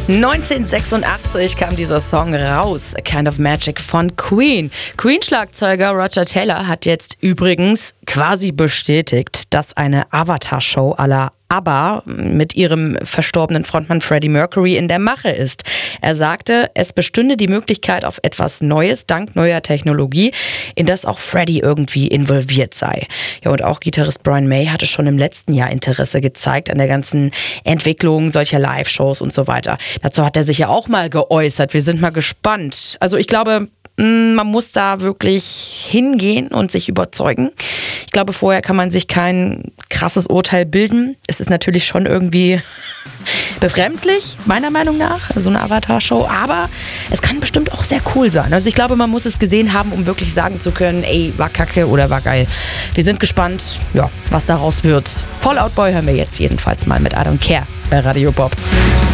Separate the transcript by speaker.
Speaker 1: 1986 kam dieser Song raus, A Kind of Magic von Queen. Queen-Schlagzeuger Roger Taylor hat jetzt übrigens quasi bestätigt, dass eine Avatar-Show à la ABBA mit ihrem verstorbenen Frontmann Freddie Mercury in der Mache ist. Er sagte, es bestünde die Möglichkeit auf etwas Neues dank neuer Technologie, in das auch Freddie irgendwie involviert sei. Ja, und auch Gitarrist Brian May hatte schon im letzten Jahr Interesse gezeigt an der ganzen Entwicklung solcher Live-Shows und so weiter. Dazu hat er sich ja auch mal geäußert. Wir sind mal gespannt. Also ich glaube, man muss da wirklich hingehen und sich überzeugen. Ich glaube, vorher kann man sich kein krasses Urteil bilden. Es ist natürlich schon irgendwie befremdlich, meiner Meinung nach, so eine Avatar-Show. Aber es kann bestimmt auch sehr cool sein. Also ich glaube, man muss es gesehen haben, um wirklich sagen zu können, ey, war kacke oder war geil. Wir sind gespannt, ja, was daraus wird. Fall Out Boy hören wir jetzt jedenfalls mal mit I Don't Care bei Radio Bob.